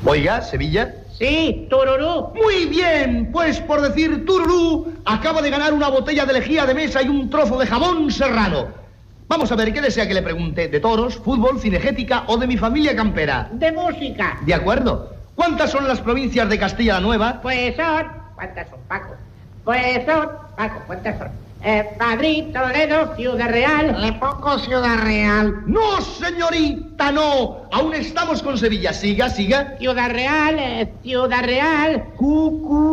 Oiga, Sevilla. Sí, tururú. Muy bien, pues por decir tururú, acaba de ganar una botella de lejía de mesa y un trozo de jamón serrano. Vamos a ver, ¿qué desea que le pregunte? ¿De toros, fútbol, cinegética o de mi familia campera? De música. De acuerdo. ¿Cuántas son las provincias de Castilla la Nueva? Pues son... ¿Cuántas son, Paco? Pues son... Paco, ¿cuántas son? Madrid, Toledo, Ciudad Real. Le pongo Ciudad Real. No, señorita, no. Aún estamos con Sevilla. Siga, siga. Ciudad Real, Ciudad Real. Cucu.